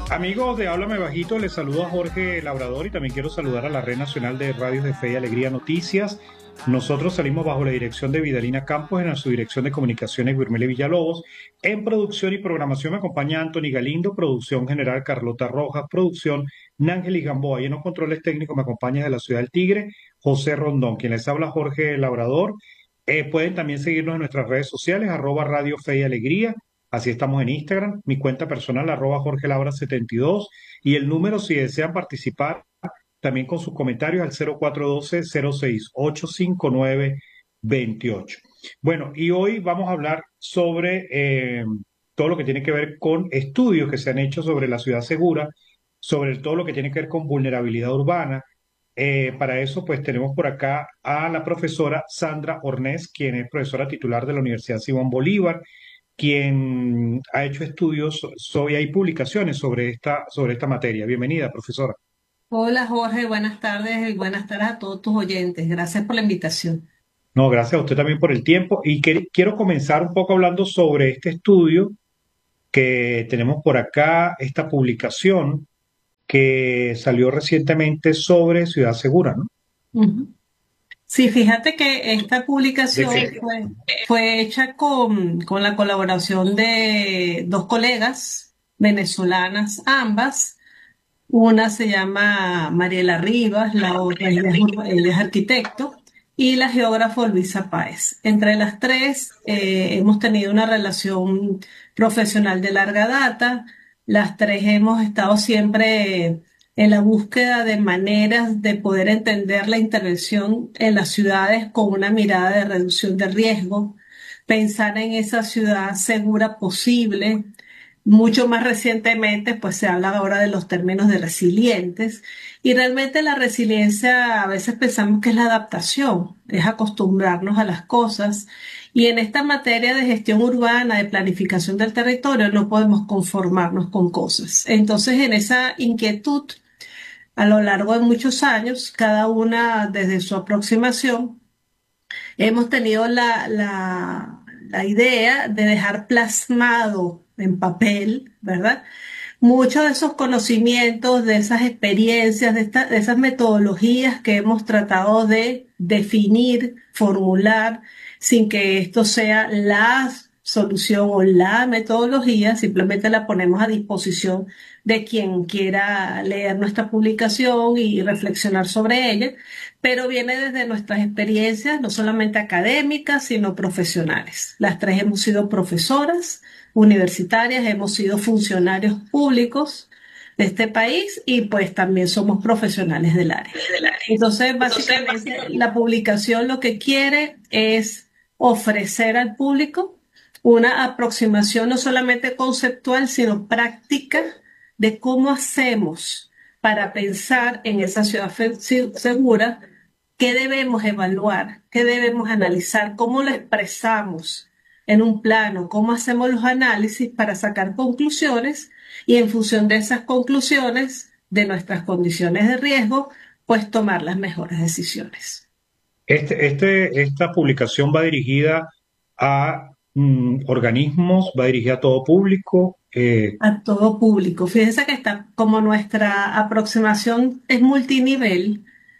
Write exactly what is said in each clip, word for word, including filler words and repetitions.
Amigos de Háblame Bajito, les saludo a Jorge Labrador y también quiero saludar a la Red Nacional de Radios de Fe y Alegría Noticias. Nosotros salimos bajo la dirección de Vidalina Campos, en la subdirección de comunicaciones Guirmele Villalobos. En producción y programación me acompaña Anthony Galindo, producción general Carlota Rojas, producción Nángel Gamboa, y en los controles técnicos me acompaña de la Ciudad del Tigre José Rondón. Quien les habla Jorge Labrador. Eh, pueden también seguirnos en nuestras redes sociales, arroba Radio Fe y Alegría. Así estamos en Instagram, mi cuenta personal, arroba Jorge Labra setenta y dos, y el número, si desean participar, también con sus comentarios, al cero cuatro uno dos, cero seis ocho cinco nueve dos ocho. Bueno, y hoy vamos a hablar sobre eh, todo lo que tiene que ver con estudios que se han hecho sobre la ciudad segura, sobre todo lo que tiene que ver con vulnerabilidad urbana. Eh, para eso, pues tenemos por acá a la profesora Sandra Ornés, quien es profesora titular de la Universidad Simón Bolívar, quien ha hecho estudios sobre, hay publicaciones sobre esta, sobre esta materia. Bienvenida, profesora. Hola Jorge, buenas tardes y buenas tardes a todos tus oyentes. Gracias por la invitación. No, gracias a usted también por el tiempo. Y que- quiero comenzar un poco hablando sobre este estudio que tenemos por acá, esta publicación que salió recientemente sobre Ciudad Segura, ¿no? Ujú. Sí, fíjate que esta ¿De publicación qué? fue, fue hecha con, con la colaboración de dos colegas venezolanas, ambas. Una se llama Mariela Rivas, la otra ella es, urba- ella es arquitecto, y la geógrafa Luisa Páez. Entre las tres eh, hemos tenido una relación profesional de larga data. Las tres hemos estado siempre en la búsqueda de maneras de poder entender la intervención en las ciudades con una mirada de reducción de riesgo, pensar en esa ciudad segura posible. Mucho más recientemente, pues se habla ahora de los términos de resilientes, y realmente la resiliencia a veces pensamos que es la adaptación, es acostumbrarnos a las cosas, y en esta materia de gestión urbana, de planificación del territorio, no podemos conformarnos con cosas. Entonces, en esa inquietud, a lo largo de muchos años, cada una desde su aproximación, hemos tenido la, la, la idea de dejar plasmado en papel, ¿verdad? Muchos de esos conocimientos, de esas experiencias, de, esta- de esas metodologías que hemos tratado de definir, formular, sin que esto sea la solución o la metodología, simplemente la ponemos a disposición de quien quiera leer nuestra publicación y reflexionar sobre ella, pero viene desde nuestras experiencias, no solamente académicas, sino profesionales. Las tres hemos sido profesoras universitarias, hemos sido funcionarios públicos de este país y pues también somos profesionales del área. Entonces, básicamente, la publicación lo que quiere es ofrecer al público una aproximación no solamente conceptual, sino práctica de cómo hacemos para pensar en esa ciudad fe- si- segura, qué debemos evaluar, qué debemos analizar, cómo lo expresamos en un plano, cómo hacemos los análisis para sacar conclusiones y en función de esas conclusiones, de nuestras condiciones de riesgo, pues tomar las mejores decisiones. Este, este, esta publicación va dirigida a mm, organismos, va dirigida a todo público. eh, A todo público. Fíjense que está, como nuestra aproximación es multinivel,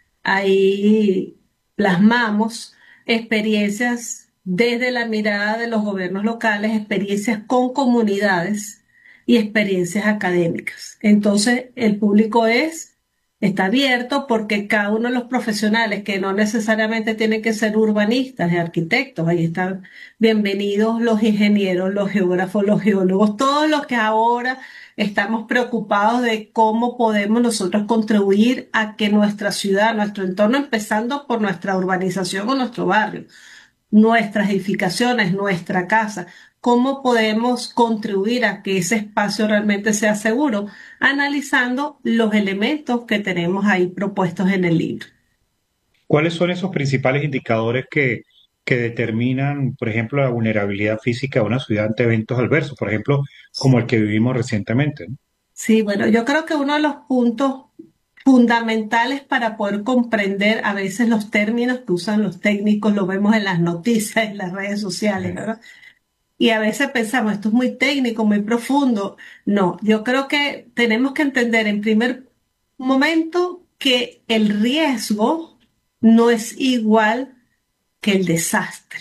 ahí plasmamos experiencias desde la mirada de los gobiernos locales, experiencias con comunidades y experiencias académicas. Entonces, el público es, está abierto porque cada uno de los profesionales, que no necesariamente tienen que ser urbanistas y arquitectos, ahí están bienvenidos los ingenieros, los geógrafos, los geólogos, todos los que ahora estamos preocupados de cómo podemos nosotros contribuir a que nuestra ciudad, nuestro entorno, empezando por nuestra urbanización o nuestro barrio, nuestras edificaciones, nuestra casa, cómo podemos contribuir a que ese espacio realmente sea seguro, analizando los elementos que tenemos ahí propuestos en el libro. ¿Cuáles son esos principales indicadores que, que determinan, por ejemplo, la vulnerabilidad física de una ciudad ante eventos adversos, por ejemplo, como el que vivimos recientemente, ¿no? Sí, bueno, yo creo que uno de los puntos fundamentales para poder comprender a veces los términos que usan los técnicos, lo vemos en las noticias, en las redes sociales, Eh, ¿verdad? Y a veces pensamos, esto es muy técnico, muy profundo. No, yo creo que tenemos que entender en primer momento que el riesgo no es igual que el desastre.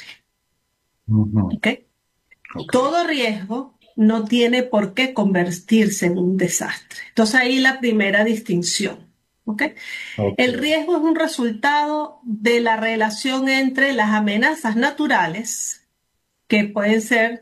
Ujú. ¿Ok? Ok, Todo riesgo no tiene por qué convertirse en un desastre. Entonces ahí la primera distinción. ¿Ok? ok. El riesgo es un resultado de la relación entre las amenazas naturales, que pueden ser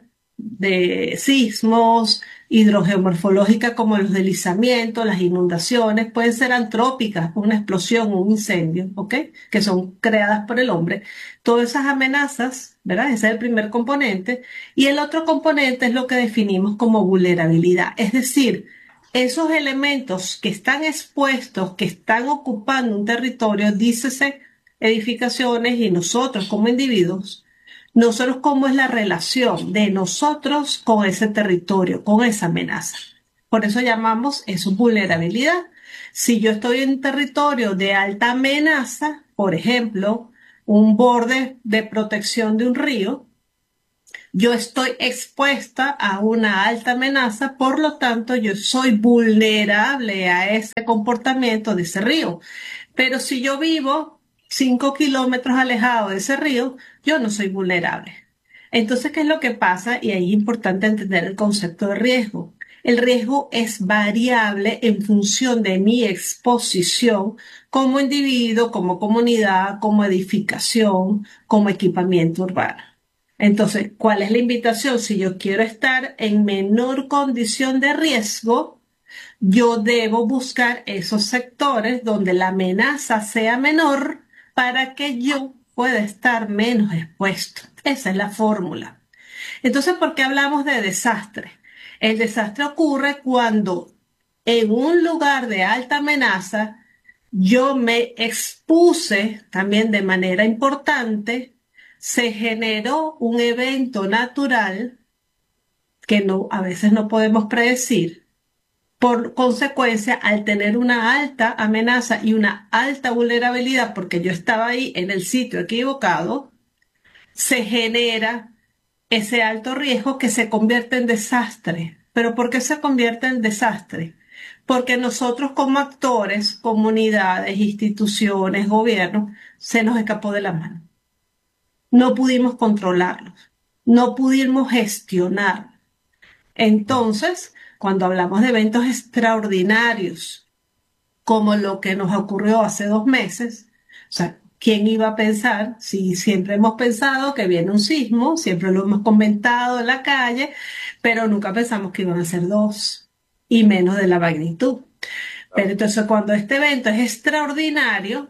de sismos, hidrogeomorfológicas como los deslizamientos, las inundaciones, pueden ser antrópicas, una explosión, un incendio, ¿ok? Que son creadas por el hombre. Todas esas amenazas, ¿verdad? Ese es el primer componente. Y el otro componente es lo que definimos como vulnerabilidad, es decir, esos elementos que están expuestos, que están ocupando un territorio, dícese edificaciones y nosotros como individuos, nosotros cómo es la relación de nosotros con ese territorio, con esa amenaza. Por eso llamamos eso vulnerabilidad. Si yo estoy en territorio de alta amenaza, por ejemplo, un borde de protección de un río, yo estoy expuesta a una alta amenaza, por lo tanto yo soy vulnerable a ese comportamiento de ese río. Pero si yo vivo cinco kilómetros alejado de ese río, yo no soy vulnerable. Entonces, ¿qué es lo que pasa? Y ahí es importante entender el concepto de riesgo. El riesgo es variable en función de mi exposición como individuo, como comunidad, como edificación, como equipamiento urbano. Entonces, ¿cuál es la invitación? Si yo quiero estar en menor condición de riesgo, yo debo buscar esos sectores donde la amenaza sea menor para que yo pueda estar menos expuesto. Esa es la fórmula. Entonces, ¿por qué hablamos de desastre? El desastre ocurre cuando en un lugar de alta amenaza yo me expuse también de manera importante, se generó un evento natural que no, a veces no podemos predecir. Por consecuencia, al tener una alta amenaza y una alta vulnerabilidad, porque yo estaba ahí en el sitio equivocado, se genera ese alto riesgo que se convierte en desastre. ¿Pero por qué se convierte en desastre? Porque nosotros como actores, comunidades, instituciones, gobiernos, se nos escapó de la mano. No pudimos controlarlos, no pudimos gestionar. Entonces, cuando hablamos de eventos extraordinarios, como lo que nos ocurrió hace dos meses, o sea, ¿quién iba a pensar? Si siempre hemos pensado que viene un sismo, siempre lo hemos comentado en la calle, pero nunca pensamos que iban a ser dos y menos de la magnitud. Pero entonces cuando este evento es extraordinario,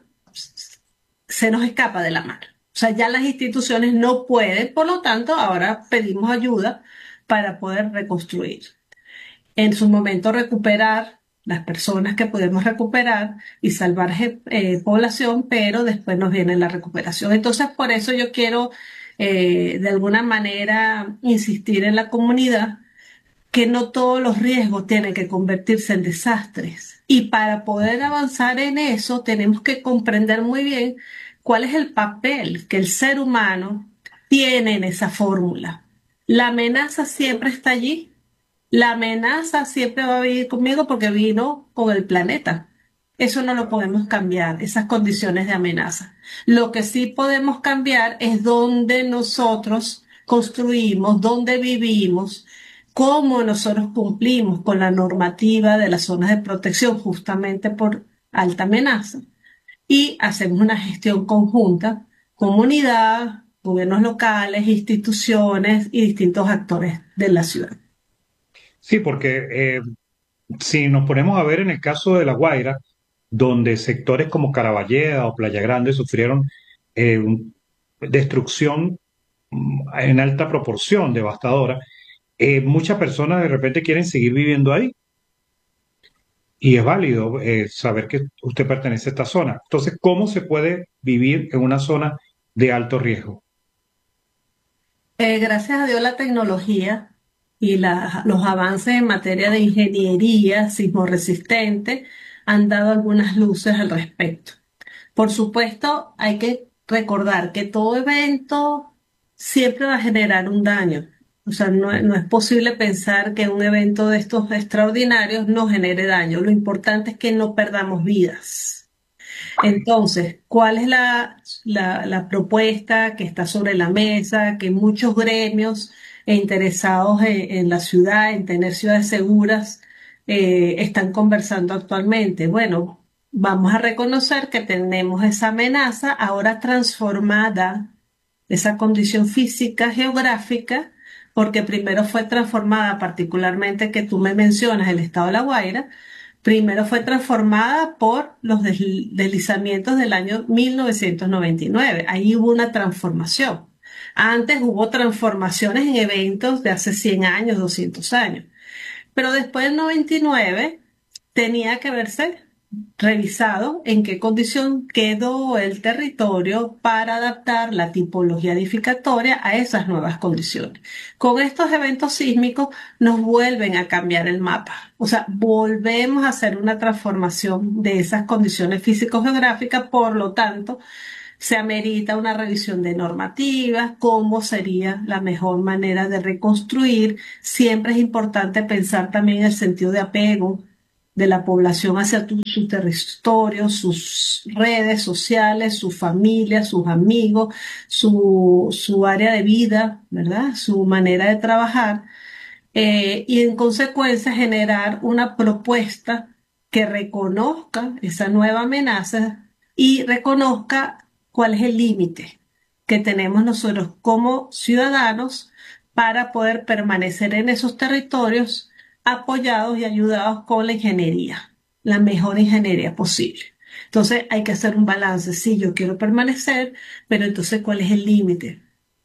se nos escapa de la mano. O sea, ya las instituciones no pueden, por lo tanto, ahora pedimos ayuda para poder reconstruir. En su momento recuperar las personas que podemos recuperar y salvar eh, población, pero después nos viene la recuperación. Entonces, por eso yo quiero eh, de alguna manera insistir en la comunidad que no todos los riesgos tienen que convertirse en desastres. Y para poder avanzar en eso, tenemos que comprender muy bien cuál es el papel que el ser humano tiene en esa fórmula. La amenaza siempre está allí. La amenaza siempre va a vivir conmigo porque vino con el planeta. Eso no lo podemos cambiar, esas condiciones de amenaza. Lo que sí podemos cambiar es dónde nosotros construimos, dónde vivimos, cómo nosotros cumplimos con la normativa de las zonas de protección justamente por alta amenaza y hacemos una gestión conjunta, comunidad, gobiernos locales, instituciones y distintos actores de la ciudad. Sí, porque eh, si nos ponemos a ver en el caso de La Guaira, donde sectores como Caraballeda o Playa Grande sufrieron eh, un- destrucción mm, en alta proporción, devastadora, eh, muchas personas de repente quieren seguir viviendo ahí y es válido eh, saber que usted pertenece a esta zona. Entonces, ¿cómo se puede vivir en una zona de alto riesgo? Eh, gracias a Dios la tecnología y la- los avances en materia de ingeniería sismorresistente han dado algunas luces al respecto. Por supuesto, hay que recordar que todo evento siempre va a generar un daño. O sea, no, no es posible pensar que un evento de estos extraordinarios no genere daño. Lo importante es que no perdamos vidas. Entonces, ¿cuál es la, la, la propuesta que está sobre la mesa, que muchos gremios e interesados en, en la ciudad, en tener ciudades seguras, eh, están conversando actualmente? Bueno, vamos a reconocer que tenemos esa amenaza ahora transformada, esa condición física, geográfica, porque primero fue transformada, particularmente que tú me mencionas, el estado de La Guaira. Primero fue transformada por los desli- deslizamientos del año mil novecientos noventa y nueve. Ahí hubo una transformación. Antes hubo transformaciones en eventos de hace cien años, doscientos años. Pero después del noventa y nueve tenía que verse revisado en qué condición quedó el territorio para adaptar la tipología edificatoria a esas nuevas condiciones. Con estos eventos sísmicos nos vuelven a cambiar el mapa, o sea, volvemos a hacer una transformación de esas condiciones físico-geográficas, por lo tanto, se amerita una revisión de normativas, cómo sería la mejor manera de reconstruir. Siempre es importante pensar también en el sentido de apego de la población hacia tu- su territorio, sus redes sociales, su familia, sus amigos, su, su área de vida, ¿verdad? Su manera de trabajar, eh, y en consecuencia generar una propuesta que reconozca esa nueva amenaza y reconozca cuál es el límite que tenemos nosotros como ciudadanos para poder permanecer en esos territorios apoyados y ayudados con la ingeniería, la mejor ingeniería posible. Entonces hay que hacer un balance. Sí, yo quiero permanecer, pero entonces, ¿cuál es el límite?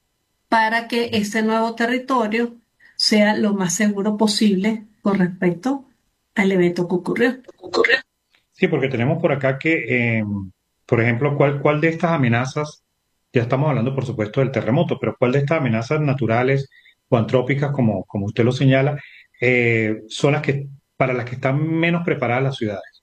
Para que ese nuevo territorio sea lo más seguro posible con respecto al evento que ocurrió. Sí, porque tenemos por acá que, eh, por ejemplo, ¿cuál, cuál de estas amenazas, ya estamos hablando por supuesto del terremoto, pero cuál de estas amenazas naturales o antrópicas, como, como usted lo señala, eh, son las que, para las que están menos preparadas las ciudades?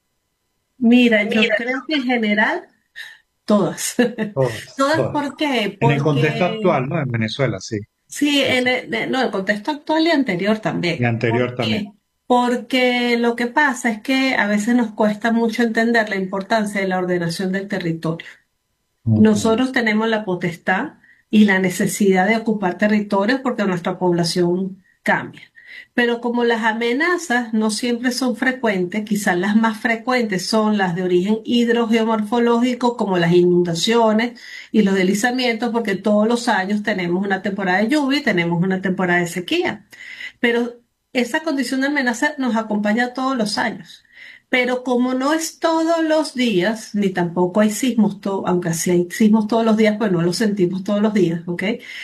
Mira, yo creo que en general todas. Todas, Todas, todas. ¿por qué? En el contexto Porque actual, ¿no? En Venezuela, sí, sí, sí, en sí. el, de- no, el contexto actual y anterior Y también. ¿Por anterior también. qué? Porque lo que pasa es que a veces nos cuesta mucho entender la importancia de la ordenación del territorio. Ujú. Nosotros tenemos la potestad y la necesidad de ocupar territorios porque nuestra población cambia. Pero como las amenazas no siempre son frecuentes, quizás las más frecuentes son las de origen hidrogeomorfológico, como las inundaciones y los deslizamientos, porque todos los años tenemos una temporada de lluvia y tenemos una temporada de sequía. Pero esa condición de amenaza nos acompaña todos los años. Pero como no es todos los días, ni tampoco hay sismos, to- aunque sí hay sismos todos los días, pues no los sentimos todos los días, ¿ok?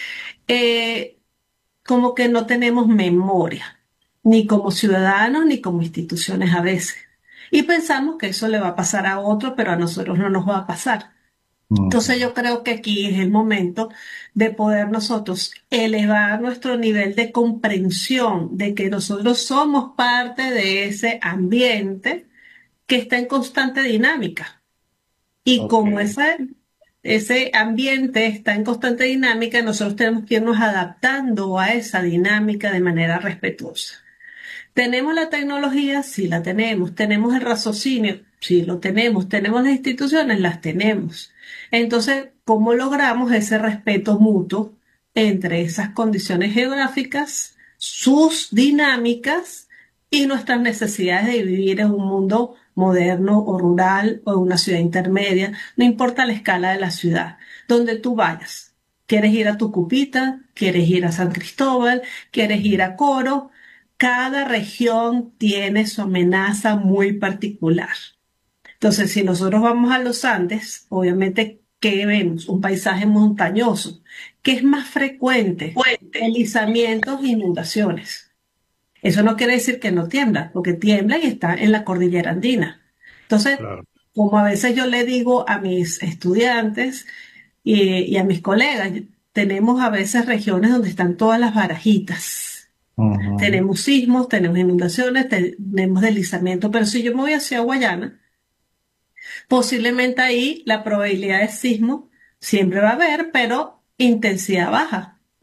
Eh, Como que no tenemos memoria, ni como ciudadanos, ni como instituciones a veces. Y pensamos que eso le va a pasar a otro, pero a nosotros no nos va a pasar. Ujú. Entonces yo creo que aquí es el momento de poder nosotros elevar nuestro nivel de comprensión de que nosotros somos parte de ese ambiente que está en constante dinámica. Y Ok. como ese, ese ambiente está en constante dinámica, nosotros tenemos que irnos adaptando a esa dinámica de manera respetuosa. ¿Tenemos la tecnología? Sí, la tenemos. ¿Tenemos el raciocinio? Sí, lo tenemos. ¿Tenemos las instituciones? Las tenemos. Entonces, ¿cómo logramos ese respeto mutuo entre esas condiciones geográficas, sus dinámicas y nuestras necesidades de vivir en un mundo moderno o rural o en una ciudad intermedia? No importa la escala de la ciudad, donde tú vayas. ¿Quieres ir a Tucupita? ¿Quieres ir a San Cristóbal? ¿Quieres ir a Coro? Cada región tiene su amenaza muy particular. Entonces, si nosotros vamos a los Andes, obviamente, ¿qué vemos? Un paisaje montañoso. ¿Qué es más frecuente? Deslizamientos e inundaciones. Eso no quiere decir que no tiembla, porque tiembla y está en la cordillera andina. Entonces, Claro. como a veces yo le digo a mis estudiantes y, y a mis colegas, tenemos a veces regiones donde están todas las barajitas. Ujú. Tenemos sismos, tenemos inundaciones, tenemos deslizamiento, pero si yo me voy hacia Guayana, posiblemente ahí la probabilidad de sismo siempre va a haber, pero intensidad baja.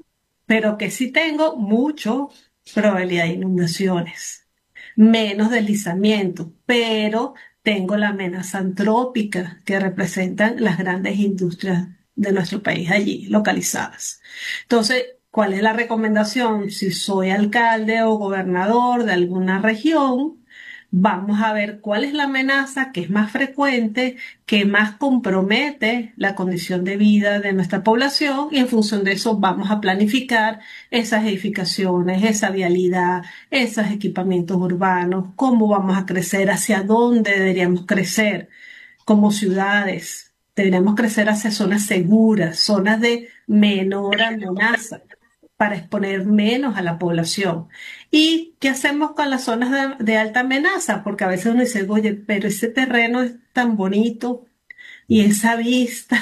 pero que sí tengo mucho probabilidad de inundaciones, menos deslizamiento, pero tengo la amenaza antrópica que representan las grandes industrias de nuestro país allí localizadas. Entonces, ¿cuál es la recomendación? Si soy alcalde o gobernador de alguna región, vamos a ver cuál es la amenaza que es más frecuente, que más compromete la condición de vida de nuestra población y en función de eso vamos a planificar esas edificaciones, esa vialidad, esos equipamientos urbanos, cómo vamos a crecer, hacia dónde deberíamos crecer como ciudades. Deberíamos crecer hacia zonas seguras, zonas de menor amenaza para exponer menos a la población. ¿Y qué hacemos con las zonas de, de alta amenaza? Porque a veces uno dice, oye, pero ese terreno es tan bonito y esa vista,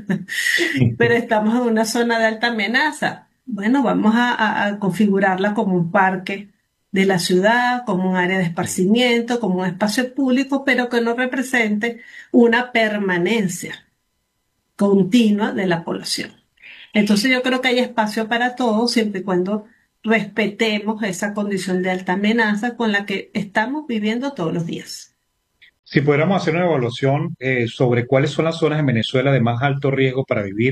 pero estamos en una zona de alta amenaza. Bueno, vamos a, a- a configurarla como un parque de la ciudad, como un área de esparcimiento, como un espacio público, pero que no represente una permanencia continua de la población. Entonces yo creo que hay espacio para todos siempre y cuando respetemos esa condición de alta amenaza con la que estamos viviendo todos los días. Si pudiéramos hacer una evaluación eh, sobre cuáles son las zonas en Venezuela de más alto riesgo para vivir,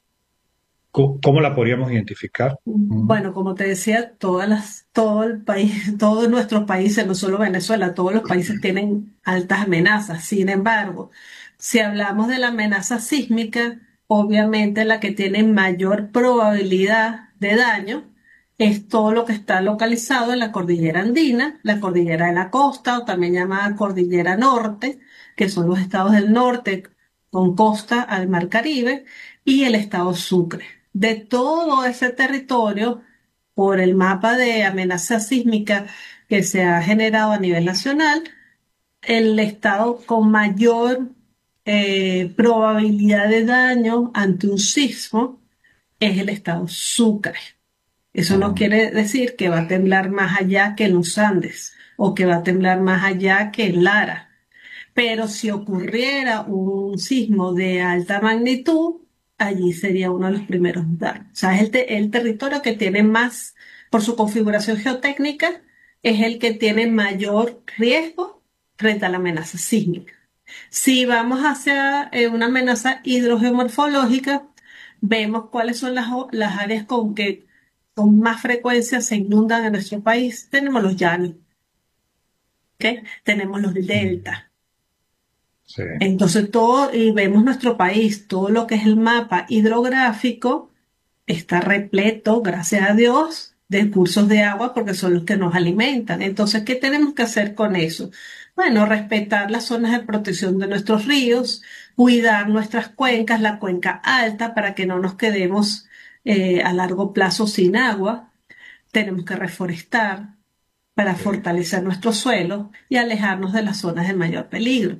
¿cómo, cómo la podríamos identificar? Ujú. Bueno, como te decía, todas las, todo el país, todos nuestros países, no solo Venezuela, todos los países tienen altas amenazas. Sin embargo, si hablamos de la amenaza sísmica, obviamente la que tiene mayor probabilidad de daño es todo lo que está localizado en la cordillera andina, la cordillera de la costa, o también llamada cordillera norte, que son los estados del norte con costa al mar Caribe, y el estado Sucre. De todo ese territorio, por el mapa de amenaza sísmica que se ha generado a nivel nacional, el estado con mayor eh, probabilidad de daño ante un sismo es el estado Sucre. Eso no Ujú. quiere decir que va a temblar más allá que en los Andes o que va a temblar más allá que en Lara. Pero si ocurriera un sismo de alta magnitud, allí sería uno de los primeros daños. O sea, es el, te- el territorio que tiene más, por su configuración geotécnica, es el que tiene mayor riesgo frente a la amenaza sísmica. Si vamos hacia eh, una amenaza hidrogeomorfológica, vemos cuáles son las, o- las áreas con que con más frecuencia se inundan en nuestro país. Tenemos los llanos, ¿ok? Tenemos los Mm. deltas. Sí. Entonces todo, y vemos nuestro país, todo lo que es el mapa hidrográfico está repleto, gracias a Dios, de cursos de agua porque son los que nos alimentan. Entonces, ¿qué tenemos que hacer con eso? Bueno, respetar las zonas de protección de nuestros ríos, cuidar nuestras cuencas, la cuenca alta, para que no nos quedemos eh, a largo plazo sin agua. Tenemos que reforestar para Sí. fortalecer nuestros suelos y alejarnos de las zonas de mayor peligro.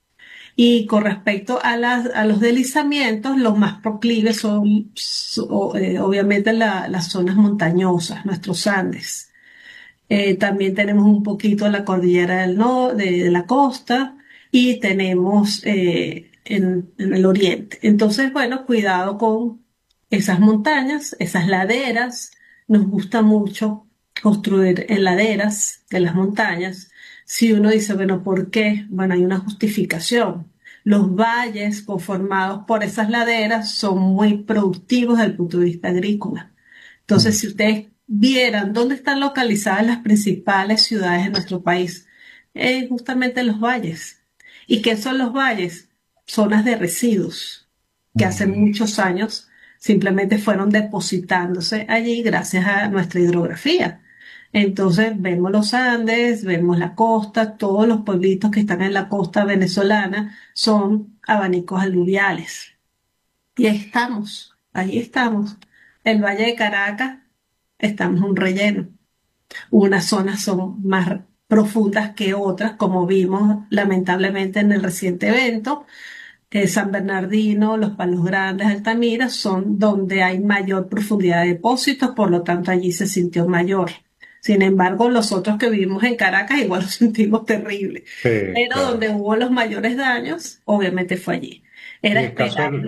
Y con respecto a, las, a los deslizamientos, los más proclives son, so- eh, obviamente la- las zonas montañosas, nuestros Andes. Eh, también tenemos un poquito la cordillera del no, de, de la costa y tenemos eh, en, en el oriente. Entonces, bueno, cuidado con esas montañas, esas laderas. Nos gusta mucho construir en laderas de las montañas. Si uno dice, bueno, ¿por qué? Bueno, hay una justificación. Los valles conformados por esas laderas son muy productivos desde el punto de vista agrícola. Entonces, Mm. si ustedes vieran dónde están localizadas las principales ciudades de nuestro país, eh, justamente en los valles. ¿Y qué son los valles? Zonas de residuos que hace Mm. muchos años simplemente fueron depositándose allí gracias a nuestra hidrografía. Entonces vemos los Andes, vemos la costa, todos los pueblitos que están en la costa venezolana son abanicos aluviales. Y ahí estamos, ahí estamos. El Valle de Caracas, estamos en un relleno. Unas zonas son más profundas que otras, como vimos lamentablemente en el reciente evento. Eh, San Bernardino, Los Palos Grandes, Altamira, son donde hay mayor profundidad de depósitos, por lo tanto allí se sintió mayor. Sin embargo, los otros que vivimos en Caracas igual lo sentimos terrible. Sí, Pero claro. donde hubo los mayores daños, obviamente fue allí. Y Era el caso del, esperable.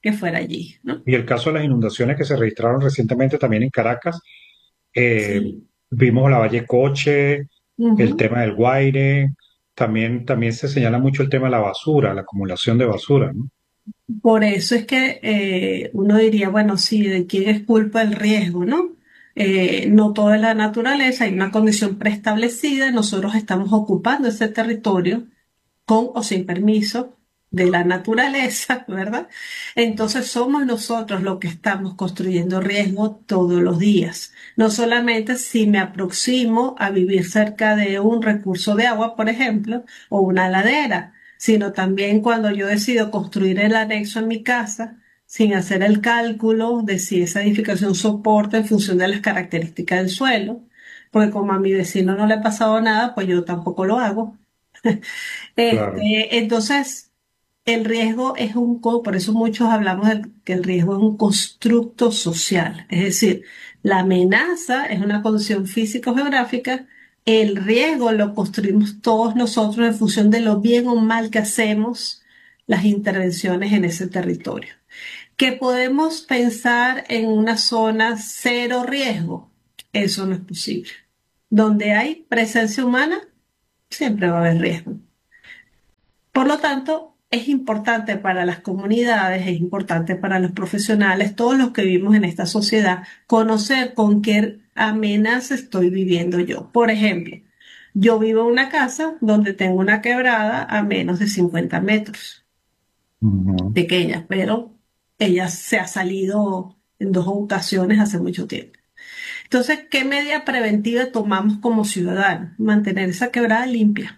que fuera allí, ¿no? Y el caso de las inundaciones que se registraron recientemente también en Caracas, eh, Sí. vimos la Valle Coche, el Ujú. tema del Guaire, también, también se señala mucho el tema de la basura, la acumulación de basura, ¿no? Por eso es que eh, uno diría, bueno, sí, ¿de quién es culpa el riesgo, no? Eh, no todo es la naturaleza, hay una condición preestablecida, nosotros estamos ocupando ese territorio con o sin permiso de la naturaleza, ¿verdad? Entonces somos nosotros los que estamos construyendo riesgo todos los días. No solamente si me aproximo a vivir cerca de un recurso de agua, por ejemplo, o una ladera, sino también cuando yo decido construir el anexo en mi casa sin hacer el cálculo de si esa edificación soporta en función de las características del suelo, porque como a mi vecino no le ha pasado nada, pues yo tampoco lo hago. Claro, Este, entonces, el riesgo es un, co- por eso muchos hablamos de que el riesgo es un constructo social, es decir, la amenaza es una condición físico-geográfica, el riesgo lo construimos todos nosotros en función de lo bien o mal que hacemos las intervenciones en ese territorio. Que podemos pensar en una zona cero riesgo, eso no es posible. Donde hay presencia humana, siempre va a haber riesgo. Por lo tanto, es importante para las comunidades, es importante para los profesionales, todos los que vivimos en esta sociedad, conocer con qué amenaza estoy viviendo yo. Por ejemplo, yo vivo en una casa donde tengo una quebrada a menos de cincuenta metros, ujú. pequeña, pero ella se ha salido en dos ocasiones hace mucho tiempo. Entonces, ¿qué medida preventiva tomamos como ciudadanos? Mantener esa quebrada limpia.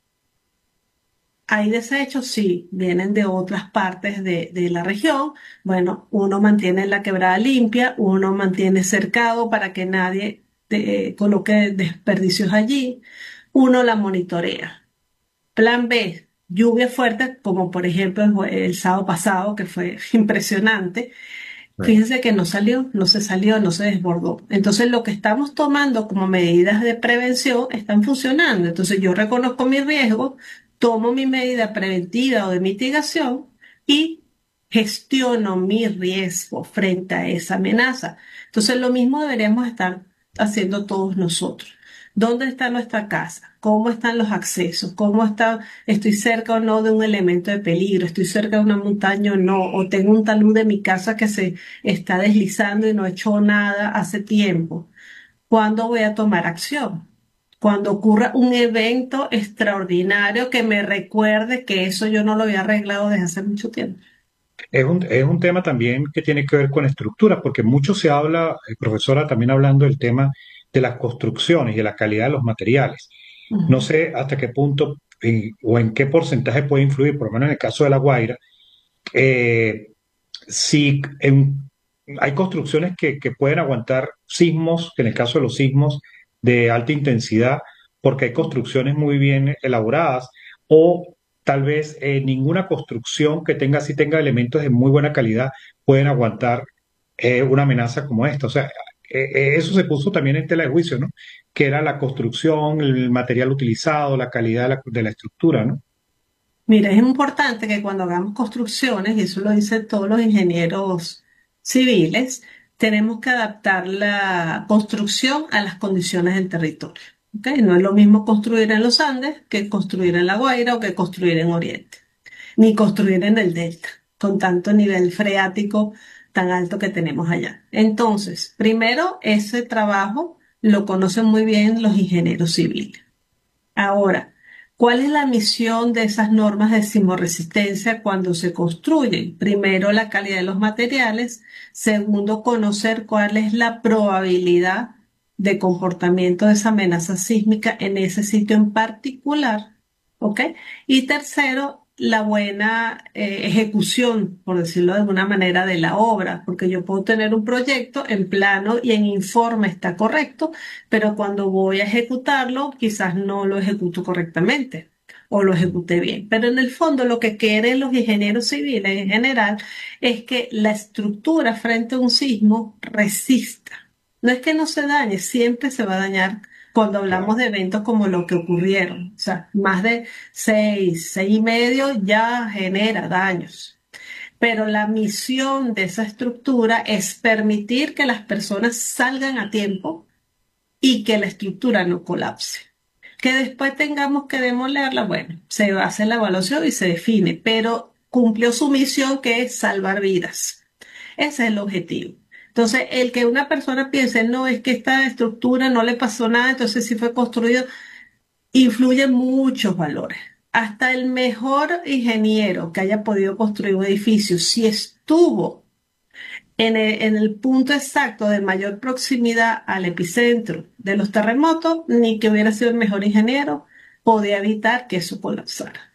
Hay desechos, sí, vienen de otras partes de, de la región. Bueno, uno mantiene la quebrada limpia, uno mantiene cercado para que nadie eh, coloque desperdicios allí, uno la monitorea. Plan B, lluvia fuerte, como por ejemplo el, jue- el sábado pasado, que fue impresionante. Sí. Fíjense que no salió, no se salió, no se desbordó. Entonces, lo que estamos tomando como medidas de prevención están funcionando. Entonces, yo reconozco mi riesgo, tomo mi medida preventiva o de mitigación y gestiono mi riesgo frente a esa amenaza. Entonces, lo mismo deberíamos estar haciendo todos nosotros. ¿Dónde está nuestra casa? ¿Cómo están los accesos? ¿Cómo está? ¿Estoy cerca o no de un elemento de peligro? ¿Estoy cerca de una montaña o no? ¿O tengo un talud de mi casa que se está deslizando y no he hecho nada hace tiempo? ¿Cuándo voy a tomar acción? Cuando ocurra un evento extraordinario que me recuerde que eso yo no lo había arreglado desde hace mucho tiempo. Es un, es un tema también que tiene que ver con estructuras, porque mucho se habla, eh, profesora, también hablando del tema de las construcciones y de la calidad de los materiales. No Ujú. sé hasta qué punto eh, o en qué porcentaje puede influir, por lo menos en el caso de La Guaira, eh, si en- hay construcciones que, que pueden aguantar sismos, que en el caso de los sismos de alta intensidad, porque hay construcciones muy bien elaboradas, o tal vez eh, ninguna construcción que tenga, si tenga elementos de muy buena calidad, pueden aguantar eh, una amenaza como esta. O sea, eh, eh, eso se puso también en tela de juicio, ¿no? Que era la construcción, el material utilizado, la calidad de la, de la estructura, ¿no? Mira, es importante que cuando hagamos construcciones, y eso lo dicen todos los ingenieros civiles, tenemos que adaptar la construcción a las condiciones del territorio. ¿Ok? No es lo mismo construir en los Andes que construir en La Guaira o que construir en Oriente, ni construir en el Delta, con tanto nivel freático tan alto que tenemos allá. Entonces, primero, ese trabajo lo conocen muy bien los ingenieros civiles. Ahora, ¿cuál es la misión de esas normas de sismorresistencia cuando se construyen? Primero, la calidad de los materiales. Segundo, conocer cuál es la probabilidad de comportamiento de esa amenaza sísmica en ese sitio en particular. ¿Ok? Y tercero, la buena eh, ejecución, por decirlo de alguna manera, de la obra, porque yo puedo tener un proyecto en plano y en informe está correcto, pero cuando voy a ejecutarlo, quizás no lo ejecuto correctamente o lo ejecute bien. Pero en el fondo lo que quieren los ingenieros civiles en general es que la estructura frente a un sismo resista. No es que no se dañe, siempre se va a dañar cuando hablamos Claro. de eventos como lo que ocurrieron. O sea, más de seis, seis y medio ya genera daños. pero la misión de esa estructura es permitir que las personas salgan a tiempo y que la estructura no colapse. Que después tengamos que demolerla, bueno, se hace la evaluación y se define, pero cumplió su misión, que es salvar vidas. Ese es el objetivo. Entonces, el que una persona piense, no, es que esta estructura no le pasó nada, entonces sí fue construido, influyen muchos valores. Hasta el mejor ingeniero que haya podido construir un edificio, si estuvo en el, en el punto exacto de mayor proximidad al epicentro de los terremotos, ni que hubiera sido el mejor ingeniero, podía evitar que eso colapsara.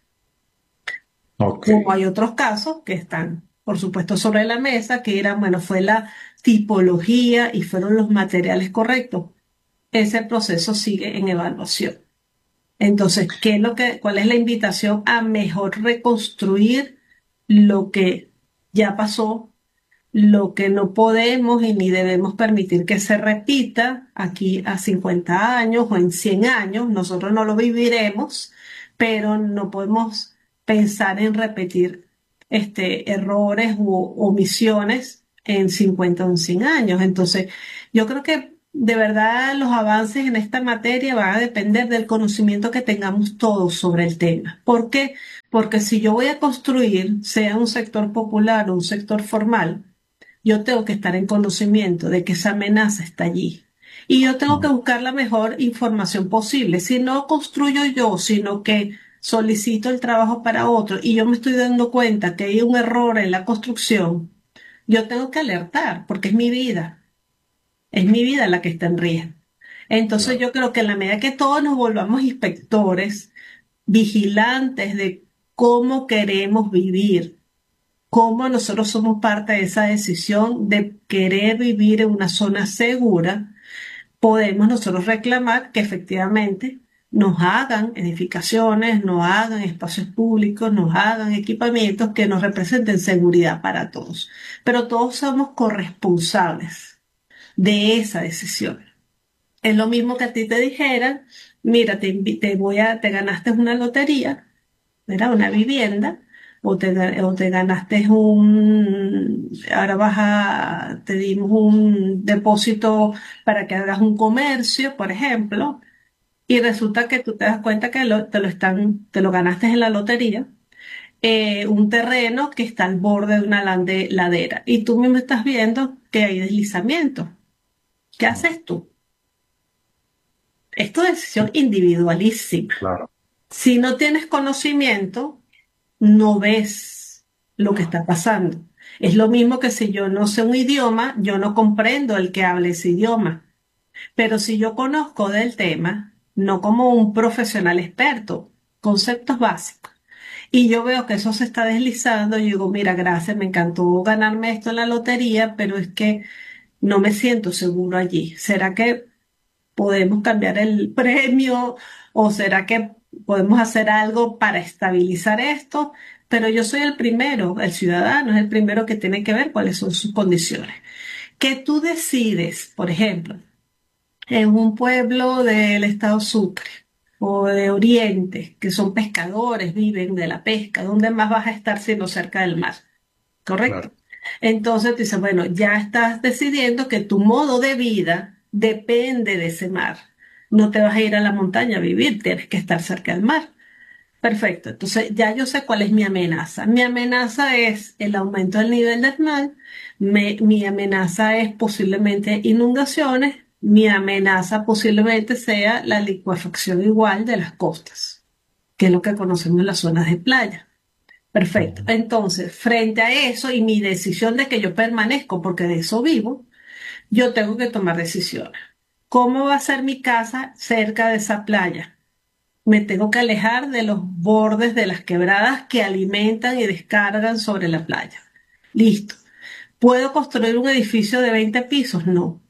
Ok. Como hay otros casos que están, por supuesto, sobre la mesa, que eran, bueno, fue la tipología y fueron los materiales correctos. Ese proceso sigue en evaluación. Entonces, ¿qué es lo que, cuál es la invitación a mejor reconstruir lo que ya pasó, lo que no podemos y ni debemos permitir que se repita aquí a cincuenta años o en cien años? Nosotros no lo viviremos, pero no podemos pensar en repetir este, errores u omisiones en cincuenta o en cien años. Entonces, yo creo que de verdad los avances en esta materia van a depender del conocimiento que tengamos todos sobre el tema. ¿Por qué? Porque si yo voy a construir, sea un sector popular o un sector formal, yo tengo que estar en conocimiento de que esa amenaza está allí. Y yo tengo que buscar la mejor información posible. Si no construyo yo, sino que solicito el trabajo para otro y yo me estoy dando cuenta que hay un error en la construcción, yo tengo que alertar porque es mi vida. Es mi vida la que está en riesgo. Entonces Claro. yo creo que en la medida que todos nos volvamos inspectores, vigilantes de cómo queremos vivir, cómo nosotros somos parte de esa decisión de querer vivir en una zona segura, podemos nosotros reclamar que efectivamente nos hagan edificaciones, nos hagan espacios públicos, nos hagan equipamientos que nos representen seguridad para todos. Pero todos somos corresponsables de esa decisión. Es lo mismo que a ti te dijeran, mira, te, te voy a, te ganaste una lotería, ¿verdad? Una vivienda, o te, o te ganaste un, ahora vas a, te dimos un depósito para que hagas un comercio, por ejemplo, y resulta que tú te das cuenta que lo, te lo están, te lo ganaste en la lotería, eh, un terreno que está al borde de una lande- ladera, y tú mismo estás viendo que hay deslizamiento. ¿Qué haces tú? Es tu decisión individualísima. Claro. Si no tienes conocimiento, no ves lo que está pasando. Es lo mismo que si yo no sé un idioma, yo no comprendo el que habla ese idioma. Pero si yo conozco del tema, no como un profesional experto, conceptos básicos, y yo veo que eso se está deslizando, yo digo, mira, gracias, me encantó ganarme esto en la lotería, pero es que no me siento seguro allí. ¿Será que podemos cambiar el premio o será que podemos hacer algo para estabilizar esto? Pero yo soy el primero, el ciudadano es el primero que tiene que ver cuáles son sus condiciones. Que tú decides, por ejemplo, en un pueblo del estado Sucre o de Oriente, que son pescadores, viven de la pesca, ¿dónde más vas a estar sino cerca del mar? ¿Correcto? Claro. Entonces tú dices, bueno, ya estás decidiendo que tu modo de vida depende de ese mar. No te vas a ir a la montaña a vivir, tienes que estar cerca del mar. Perfecto, entonces ya yo sé cuál es mi amenaza. Mi amenaza es el aumento del nivel del mar, me- mi amenaza es posiblemente inundaciones, mi amenaza posiblemente sea la licuefacción igual de las costas, que es lo que conocemos en las zonas de playa. Perfecto. Ujú. Entonces, frente a eso y mi decisión de que yo permanezco, porque de eso vivo, yo tengo que tomar decisiones. ¿Cómo va a ser mi casa cerca de esa playa? Me tengo que alejar de los bordes de las quebradas que alimentan y descargan sobre la playa. Listo. ¿Puedo construir un edificio de veinte pisos? No.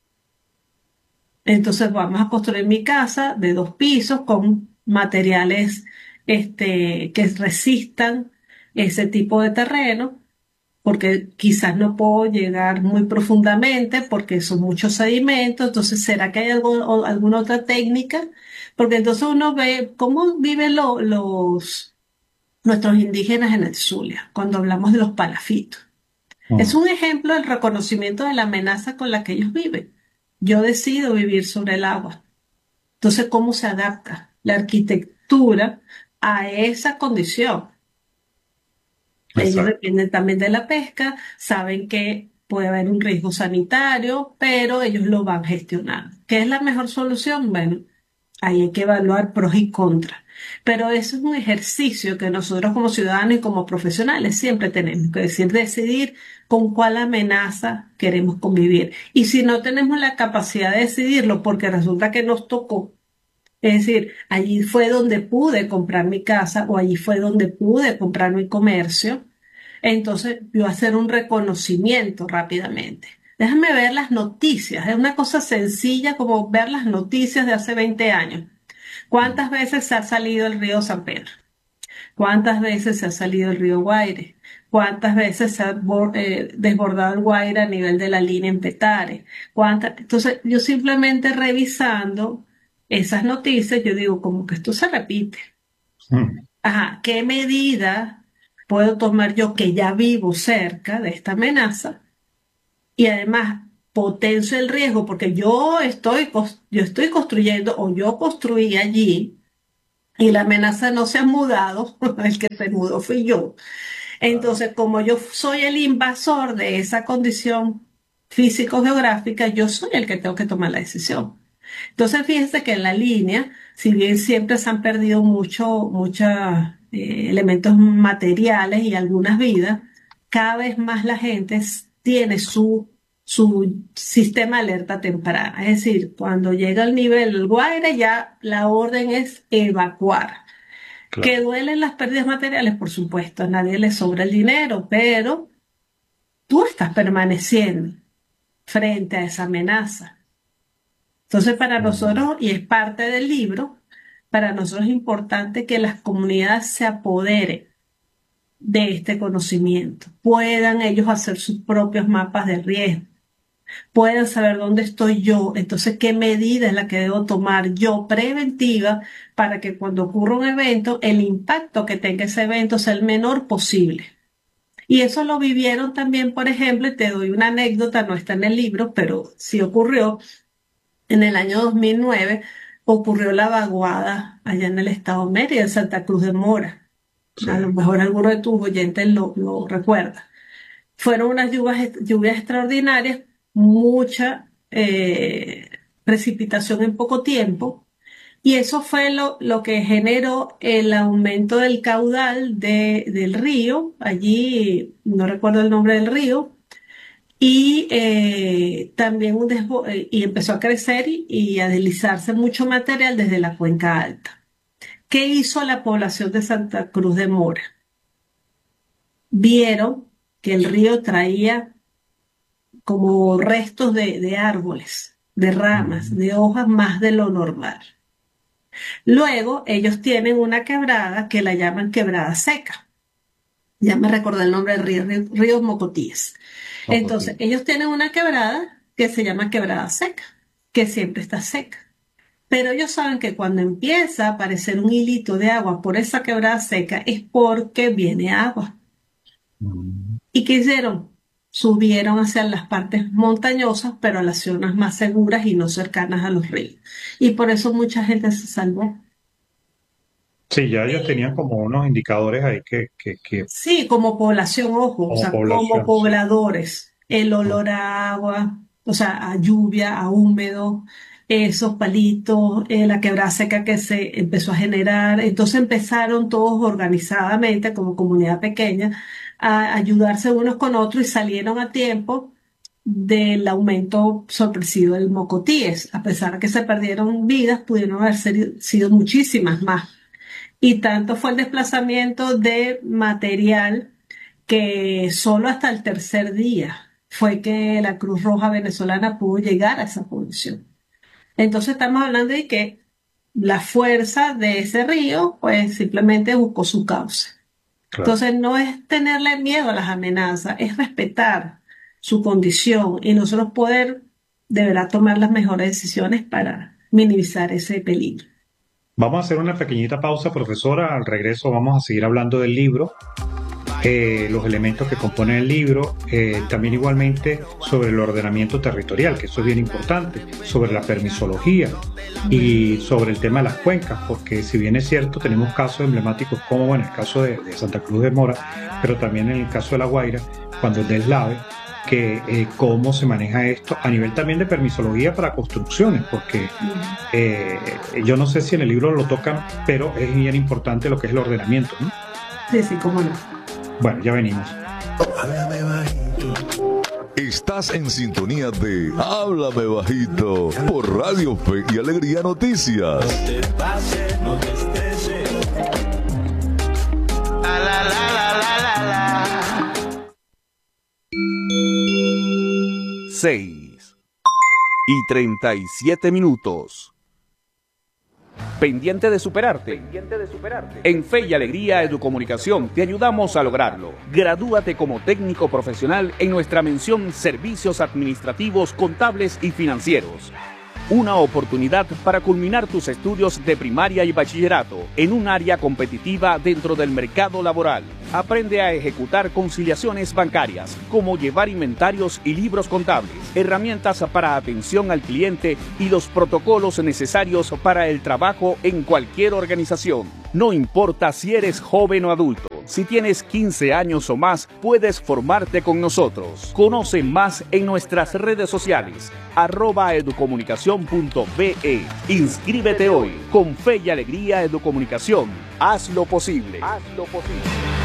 Entonces vamos a construir mi casa de dos pisos con materiales este, que resistan ese tipo de terreno, porque quizás no puedo llegar muy profundamente porque son muchos sedimentos. Entonces, ¿será que hay algo, o alguna otra técnica? Porque entonces uno ve cómo viven lo- los, nuestros indígenas en el Zulia, cuando hablamos de los palafitos. Es Mm, un ejemplo del reconocimiento de la amenaza con la que ellos viven. Yo decido vivir sobre el agua. Entonces, ¿cómo se adapta la arquitectura a esa condición? Ellos exacto. dependen también de la pesca, saben que puede haber un riesgo sanitario, pero ellos lo van gestionando. ¿Qué es la mejor solución? Bueno, ahí hay que evaluar pros y contras. Pero eso es un ejercicio que nosotros como ciudadanos y como profesionales siempre tenemos que decir, decidir con cuál amenaza queremos convivir. Y si no tenemos la capacidad de decidirlo, porque resulta que nos tocó, es decir, allí fue donde pude comprar mi casa o allí fue donde pude comprar mi comercio, entonces yo hacer un reconocimiento rápidamente. Déjame ver las noticias. Es una cosa sencilla como ver las noticias de hace veinte años. Mm, ¿Cuántas veces se ha salido el río San Pedro? ¿Cuántas veces se ha salido el río Guaire? ¿Cuántas veces se ha bor- eh, desbordado el Guaire a nivel de la línea en Petare? ¿Cuántas? Entonces, yo simplemente revisando esas noticias, yo digo, como que esto se repite. mm, Ajá, ¿qué medida puedo tomar yo que ya vivo cerca de esta amenaza? Y además potencio el riesgo porque yo estoy, cos- yo estoy construyendo o yo construí allí y la amenaza no se ha mudado, el que se mudó fui yo. claro. Entonces, como yo soy el invasor de esa condición físico-geográfica, yo soy el que tengo que tomar la decisión. Entonces, fíjense que en la línea, si bien siempre se han perdido mucho, muchos eh, elementos materiales y algunas vidas, cada vez más la gente s- tiene su, su sistema de alerta temprana. Es decir, cuando llega el nivel del Guaire, ya la orden es evacuar. Que Claro. duelen las pérdidas materiales, por supuesto, a nadie le sobra el dinero, pero tú estás permaneciendo frente a esa amenaza. Entonces, para Mm, nosotros, y es parte del libro, para nosotros es importante que las comunidades se apoderen de este conocimiento, puedan ellos hacer sus propios mapas de riesgo, puedan saber dónde estoy yo, entonces qué medida es la que debo tomar yo preventiva para que cuando ocurra un evento, el impacto que tenga ese evento sea el menor posible. Y eso lo vivieron también, por ejemplo, y te doy una anécdota, no está en el libro, pero sí ocurrió en el año dos mil nueve, ocurrió la vaguada allá en el estado Mérida, en Santa Cruz de Mora. sí. A lo mejor alguno de tus oyentes lo, lo recuerda. Fueron unas lluvias, lluvias extraordinarias, mucha eh, precipitación en poco tiempo, y eso fue lo, lo que generó el aumento del caudal de- del río. Allí, no recuerdo el nombre del río, y eh, también un desbo- eh, y empezó a crecer y, y a deslizarse mucho material desde la cuenca alta. ¿Qué hizo la población de Santa Cruz de Mora? Vieron que el río traía como restos de, de árboles, de ramas, Mm, de hojas más de lo normal. Luego ellos tienen una quebrada que la llaman quebrada seca. Ya me recordé el nombre del río, río, río Mocotíes. Entonces, Mocotíes. ellos tienen una quebrada que se llama quebrada seca, que siempre está seca. Pero ellos saben que cuando empieza a aparecer un hilito de agua por esa quebrada seca es porque viene agua. Mm. ¿Y qué hicieron? Subieron hacia las partes montañosas, pero a las zonas más seguras y no cercanas a los ríos. Y por eso mucha gente se salvó. Sí, ya ellos tenían como unos indicadores ahí que, que, que Sí, como población, ojo, o como sea, como población, sí. pobladores, el Mm, olor a agua, o sea, a lluvia, a húmedo, esos palitos, eh, la quebrada seca que se empezó a generar. Entonces empezaron todos organizadamente, como comunidad pequeña, a ayudarse unos con otros y salieron a tiempo del aumento sorpresivo del mocotíes. A pesar de que se perdieron vidas, pudieron haber seri- sido muchísimas más. Y tanto fue el desplazamiento de material que solo hasta el tercer día fue que la Cruz Roja venezolana pudo llegar a esa posición. Entonces estamos hablando de que la fuerza de ese río, pues simplemente buscó su cauce. claro. Entonces no es tenerle miedo a las amenazas, es respetar su condición y nosotros poder de verdad tomar las mejores decisiones para minimizar ese peligro. Vamos a hacer una pequeñita pausa, profesora. Al regreso vamos a seguir hablando del libro, eh, los elementos que componen el libro, eh, también igualmente sobre el ordenamiento territorial, que eso es bien importante, sobre la permisología y sobre el tema de las cuencas, porque si bien es cierto, tenemos casos emblemáticos como, bueno, el caso de, de Santa Cruz de Mora, pero también en el caso de La Guaira, cuando es deslave, que eh, cómo se maneja esto a nivel también de permisología para construcciones, porque eh, yo no sé si en el libro lo tocan, pero es bien importante lo que es el ordenamiento, ¿no? Sí, sí, cómo no. Bueno, ya venimos. Estás en sintonía de Háblame Bajito por Radio Fe y Alegría Noticias. No te pases, no te estreses. La, la, la, la, la, la, la. seis y treinta y siete minutos. ¿Pendiente de superarte? Pendiente de superarte. En Fe y Alegría Educomunicación te ayudamos a lograrlo. Gradúate como técnico profesional en nuestra mención Servicios Administrativos, Contables y Financieros. Una oportunidad para culminar tus estudios de primaria y bachillerato en un área competitiva dentro del mercado laboral. Aprende a ejecutar conciliaciones bancarias, como llevar inventarios y libros contables, herramientas para atención al cliente y los protocolos necesarios para el trabajo en cualquier organización. No importa si eres joven o adulto, si tienes quince años o más, puedes formarte con nosotros. Conoce más en nuestras redes sociales, arroba educomunicación punto be. Inscríbete hoy. Con Fe y Alegría Educomunicación. Haz lo posible. Haz lo posible.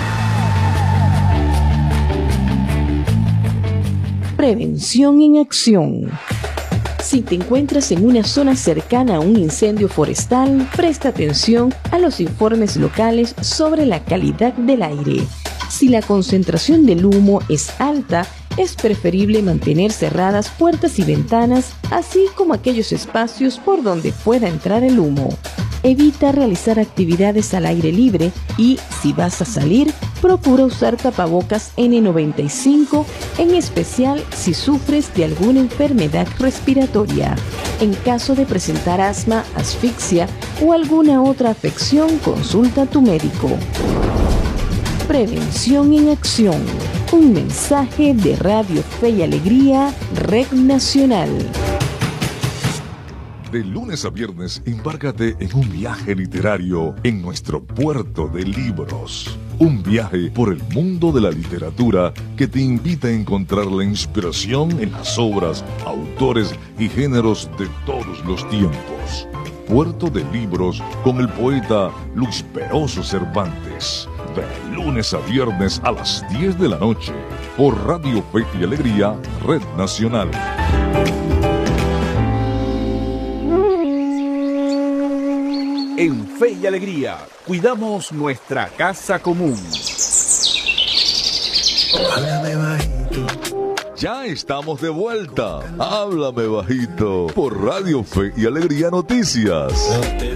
Prevención en acción. Si te encuentras en una zona cercana a un incendio forestal, presta atención a los informes locales sobre la calidad del aire. Si la concentración del humo es alta, es preferible mantener cerradas puertas y ventanas, así como aquellos espacios por donde pueda entrar el humo. Evita realizar actividades al aire libre y, si vas a salir, procura usar tapabocas ene noventa y cinco, en especial si sufres de alguna enfermedad respiratoria. En caso de presentar asma, asfixia o alguna otra afección, consulta a tu médico. Prevención en acción. Un mensaje de Radio Fe y Alegría, Red Nacional. De lunes a viernes, embárcate en un viaje literario en nuestro puerto de libros. Un viaje por el mundo de la literatura que te invita a encontrar la inspiración en las obras, autores y géneros de todos los tiempos. Puerto de Libros con el poeta Luis Peroso Cervantes. De lunes a viernes a las diez de la noche por Radio Fe y Alegría, Red Nacional. En Fe y Alegría, cuidamos nuestra casa común. Háblame bajito. Ya estamos de vuelta. Háblame Bajito por Radio Fe y Alegría Noticias. No te